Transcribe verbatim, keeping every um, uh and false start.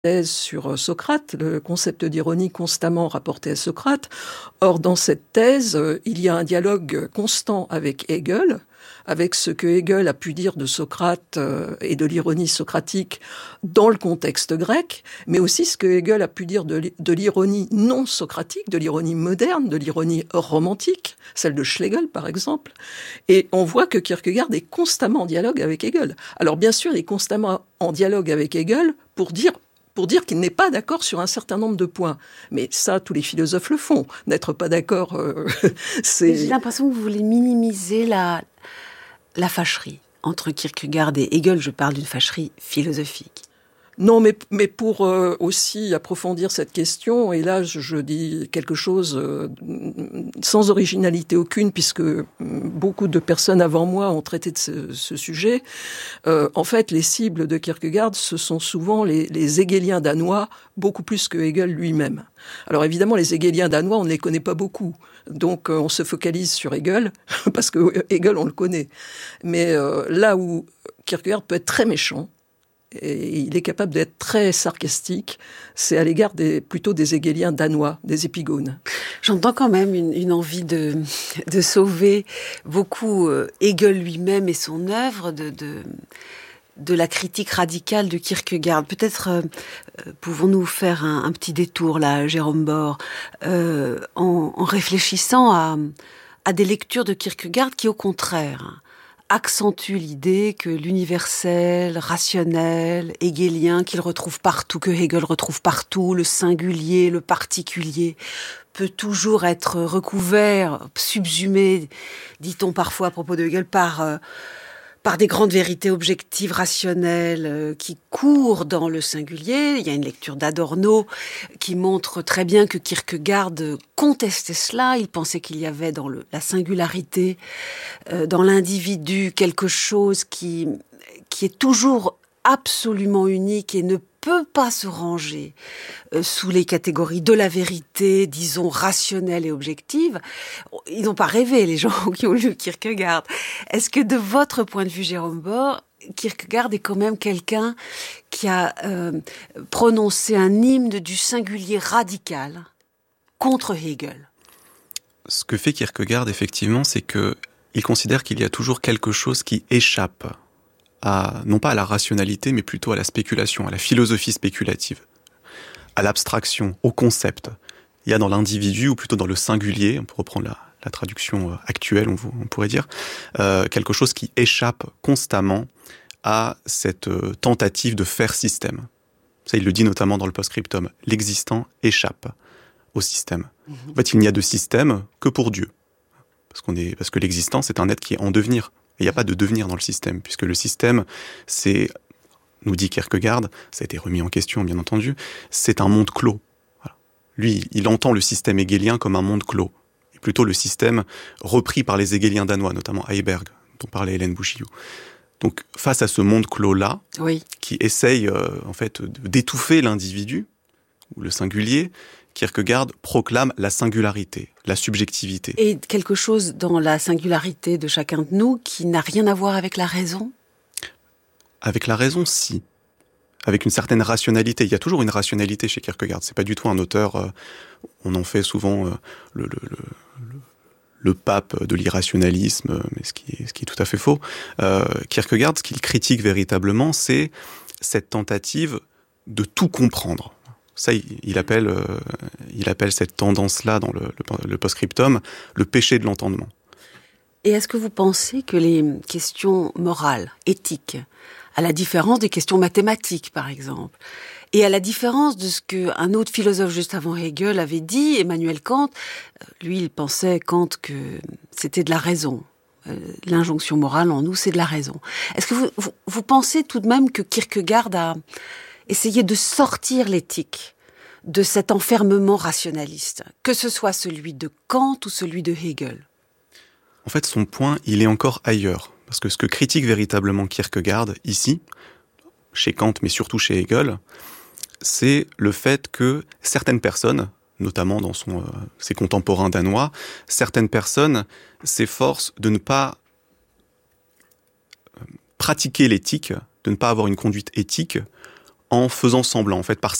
thèse sur Socrate, le concept d'ironie constamment rapporté à Socrate. Or, dans cette thèse, il y a un dialogue constant avec Hegel, avec ce que Hegel a pu dire de Socrate et de l'ironie socratique dans le contexte grec, mais aussi ce que Hegel a pu dire de l'ironie non socratique, de l'ironie moderne, de l'ironie romantique, celle de Schlegel par exemple. Et on voit que Kierkegaard est constamment en dialogue avec Hegel. Alors bien sûr, il est constamment en dialogue avec Hegel pour dire pour dire qu'il n'est pas d'accord sur un certain nombre de points. Mais ça, tous les philosophes le font. N'être pas d'accord, euh, c'est... J'ai l'impression que vous voulez minimiser la, la fâcherie entre Kierkegaard et Hegel. Je parle d'une fâcherie philosophique. Non, mais, mais pour euh, aussi approfondir cette question, et là je, je dis quelque chose euh, sans originalité aucune, puisque beaucoup de personnes avant moi ont traité de ce, ce sujet, euh, en fait les cibles de Kierkegaard, ce sont souvent les, les hegéliens danois, beaucoup plus que Hegel lui-même. Alors évidemment, les hegéliens danois, on ne les connaît pas beaucoup, donc euh, on se focalise sur Hegel, parce que Hegel, on le connaît. Mais euh, là où Kierkegaard peut être très méchant, et il est capable d'être très sarcastique, c'est à l'égard des, plutôt des hegéliens danois, des épigones. J'entends quand même une, une envie de, de sauver beaucoup euh, Hegel lui-même et son œuvre de, de, de la critique radicale de Kierkegaard. Peut-être euh, pouvons-nous faire un, un petit détour là, Jérôme Bor, euh, en, en réfléchissant à, à des lectures de Kierkegaard qui, au contraire, accentue l'idée que l'universel, rationnel, hegelien, qu'il retrouve partout, que Hegel retrouve partout, le singulier, le particulier, peut toujours être recouvert, subsumé, dit-on parfois à propos de Hegel, par... Euh, par des grandes vérités objectives, rationnelles, euh, qui courent dans le singulier. Il y a une lecture d'Adorno qui montre très bien que Kierkegaard contestait cela. Il pensait qu'il y avait dans le, la singularité, euh, dans l'individu, quelque chose qui, qui est toujours absolument unique et ne peut pas se ranger euh, sous les catégories de la vérité, disons, rationnelle et objective. Ils n'ont pas rêvé, les gens qui ont lu Kierkegaard. Est-ce que de votre point de vue, Jérôme Bor, Kierkegaard est quand même quelqu'un qui a euh, prononcé un hymne du singulier radical contre Hegel? Ce que fait Kierkegaard, effectivement, c'est que il considère qu'il y a toujours quelque chose qui échappe à, non pas à la rationalité, mais plutôt à la spéculation, à la philosophie spéculative, à l'abstraction, au concept. Il y a dans l'individu, ou plutôt dans le singulier, on peut reprendre la, la traduction actuelle, on, on pourrait dire, euh, quelque chose qui échappe constamment à cette euh, tentative de faire système. Ça, il le dit notamment dans le post-scriptum. L'existant échappe au système. Mmh. En fait, il n'y a de système que pour Dieu. Parce, qu'on est, parce que l'existence est un être qui est en devenir. Il n'y a pas de devenir dans le système, puisque le système, c'est, nous dit Kierkegaard, ça a été remis en question bien entendu, c'est un monde clos. Voilà. Lui, il entend le système hegelien comme un monde clos, et plutôt le système repris par les hegeliens danois, notamment Heiberg, dont parlait Hélène Bouchillou. Donc, face à ce monde clos-là, oui. qui essaye euh, en fait d'étouffer l'individu, ou le singulier, Kierkegaard proclame la singularité, la subjectivité. Et quelque chose dans la singularité de chacun de nous qui n'a rien à voir avec la raison ? Avec la raison, si. Avec une certaine rationalité. Il y a toujours une rationalité chez Kierkegaard. C'est pas du tout un auteur, euh, on en fait souvent euh, le, le, le, le pape de l'irrationalisme, mais ce qui est, ce qui est tout à fait faux. Euh, Kierkegaard, ce qu'il critique véritablement, c'est cette tentative de tout comprendre. Ça, il appelle, euh, il appelle cette tendance-là dans le, le, le post-scriptum le péché de l'entendement. Et est-ce que vous pensez que les questions morales, éthiques, à la différence des questions mathématiques, par exemple, et à la différence de ce qu'un autre philosophe juste avant Hegel avait dit, Emmanuel Kant, lui, il pensait, Kant, que c'était de la raison. Euh, l'injonction morale en nous, c'est de la raison. Est-ce que vous, vous, vous pensez tout de même que Kierkegaard a essayer de sortir l'éthique de cet enfermement rationaliste, que ce soit celui de Kant ou celui de Hegel? En fait, son point, il est encore ailleurs. Parce que ce que critique véritablement Kierkegaard, ici, chez Kant, mais surtout chez Hegel, c'est le fait que certaines personnes, notamment dans son, euh, ses contemporains danois, certaines personnes s'efforcent de ne pas pratiquer l'éthique, de ne pas avoir une conduite éthique, en faisant semblant, en fait, par